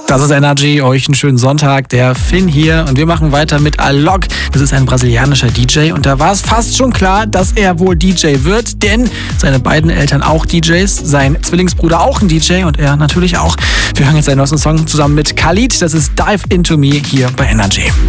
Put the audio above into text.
Das ist Energy, euch einen schönen Sonntag, der Finn hier und wir machen weiter mit Alok. Das ist ein brasilianischer DJ und da war es fast schon klar, dass er wohl DJ wird, denn seine beiden Eltern auch DJs, sein Zwillingsbruder auch ein DJ und er natürlich auch. Wir hören jetzt seinen neuesten Song zusammen mit Khalid, das ist Dive Into Me hier bei Energy.